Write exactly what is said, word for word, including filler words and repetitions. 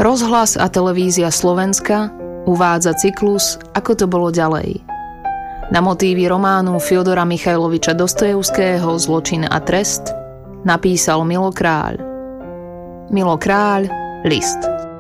Rozhlas a televízia Slovenska uvádza cyklus Ako to bolo ďalej. Na motívy románu Fjodora Michajloviča Dostojevského Zločin a trest napísal Milo Kráľ. Milo Kráľ, List.